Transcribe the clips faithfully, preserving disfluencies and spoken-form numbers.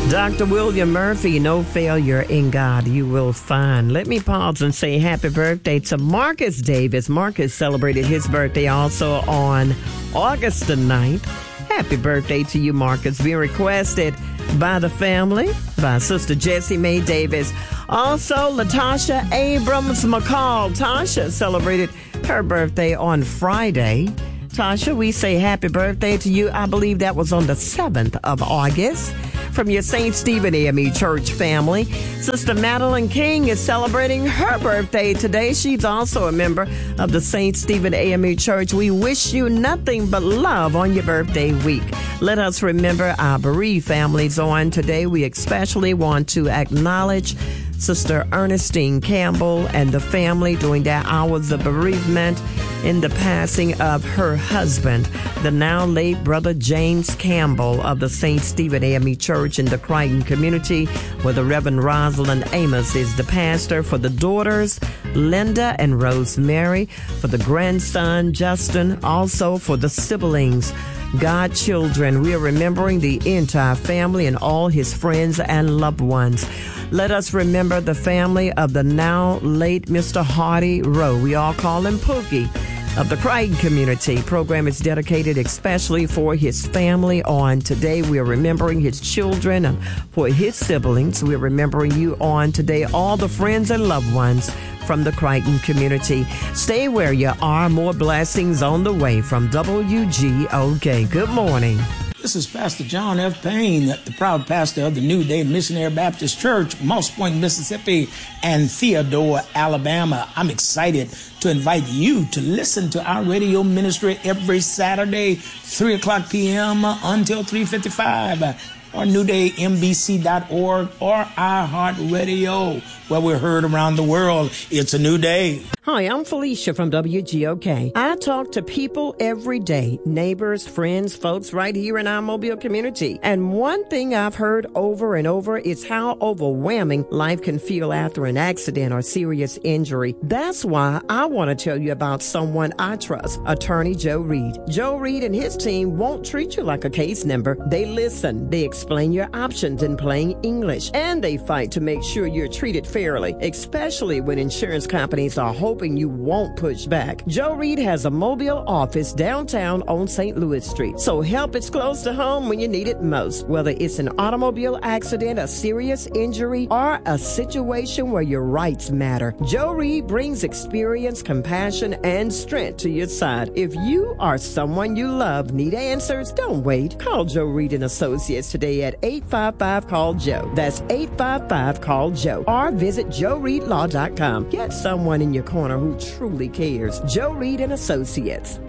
Doctor William Murphy, no failure in God you will find. Let me pause and say happy birthday to Marcus Davis. Marcus celebrated his birthday also on August the ninth. Happy birthday to you, Marcus. Being requested by the family, by Sister Jessie Mae Davis. Also, Latasha Abrams McCall. Tasha celebrated her birthday on Friday. Tasha, we say happy birthday to you. I believe that was on the seventh of August. From your Saint Stephen A M E Church family, Sister Madeline King is celebrating her birthday today. She's also a member of the Saint Stephen A M E Church. We wish you nothing but love on your birthday week. Let us remember our bereaved families on today. We especially want to acknowledge Sister Ernestine Campbell and the family during their hours of bereavement in the passing of her husband, the now late Brother James Campbell of the Saint Stephen A M E Church in the Crichton community, where the Reverend Rosalind Amos is the pastor. For the daughters, Linda and Rosemary, for the grandson, Justin, also for the siblings, godchildren. We are remembering the entire family and all his friends and loved ones. Let us remember the family of the now late Mister Hardy Rowe. We all call him Pookie, of the Crichton community. Program is dedicated especially for his family on today. We are remembering his children and for his siblings. We are remembering you on today, all the friends and loved ones from the Crichton community. Stay where you are. More blessings on the way from W G O K. Good morning. This is Pastor John F. Payne, the proud pastor of the New Day Missionary Baptist Church, Moss Point, Mississippi, and Theodore, Alabama. I'm excited to invite you to listen to our radio ministry every Saturday, three o'clock p.m. until three fifty-five, or new day m b c dot org, or iHeartRadio, where we're heard around the world. It's a new day. Hi, I'm Felicia from W G O K. I talk to people every day, neighbors, friends, folks right here in our Mobile community. And one thing I've heard over and over is how overwhelming life can feel after an accident or serious injury. That's why I want to tell you about someone I trust, Attorney Joe Reed. Joe Reed and his team won't treat you like a case number. They listen, they explain your options in plain English, and they fight to make sure you're treated fairly, especially when insurance companies are hoping you won't push back. Joe Reed has a Mobile office downtown on Saint Louis Street, so help is close to home when you need it most. Whether it's an automobile accident, a serious injury, or a situation where your rights matter, Joe Reed brings experience, compassion, and strength to your side. If you or someone you love need answers, don't wait. Call Joe Reed and Associates today at eight five five, call Joe. That's eight five five, call Joe. Or visit joe reed law dot com. Get someone in your corner who truly cares. Joe Reed and Associates.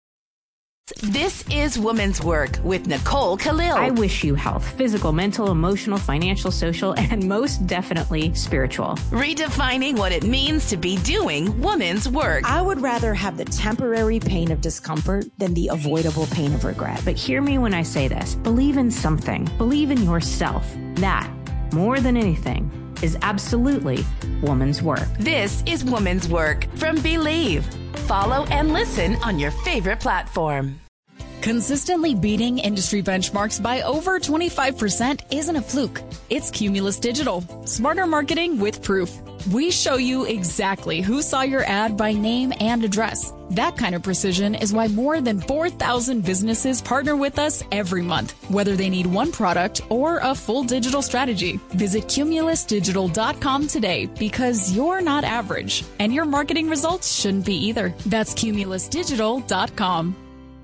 This is Woman's Work with Nicole Khalil. I wish you health, physical, mental, emotional, financial, social, and most definitely spiritual. Redefining what it means to be doing woman's work. I would rather have the temporary pain of discomfort than the avoidable pain of regret. But hear me when I say this. Believe in something. Believe in yourself. That, more than anything, is absolutely woman's work. This is Woman's Work from Believe. Follow and listen on your favorite platform. Consistently beating industry benchmarks by over twenty-five percent isn't a fluke. It's Cumulus Digital. Smarter marketing with proof. We show you exactly who saw your ad by name and address. That kind of precision is why more than four thousand businesses partner with us every month, whether they need one product or a full digital strategy. Visit cumulus digital dot com today, because you're not average, and your marketing results shouldn't be either. That's cumulus digital dot com.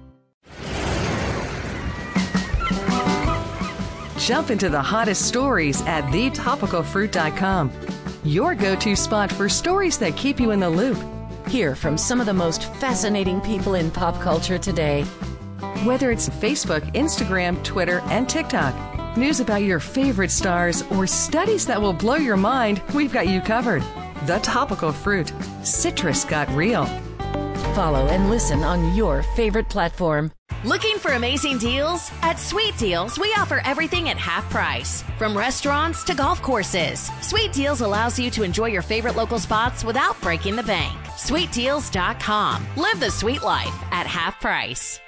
Jump into the hottest stories at the topical fruit dot com. Your go-to spot for stories that keep you in the loop. Hear from some of the most fascinating people in pop culture today. Whether it's Facebook, Instagram, Twitter, and TikTok, news about your favorite stars, or studies that will blow your mind, we've got you covered. The Topical Fruit. Citrus got real. Follow and listen on your favorite platform. Looking for amazing deals? At Sweet Deals, we offer everything at half price. From restaurants to golf courses, Sweet Deals allows you to enjoy your favorite local spots without breaking the bank. sweet deals dot com. Live the sweet life at half price.